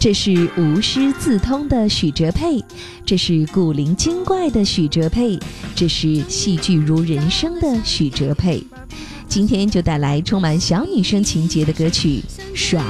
这是无师自通的许哲佩，这是古灵精怪的许哲佩，这是戏剧如人生的许哲佩。今天就带来充满小女生情节的歌曲《耍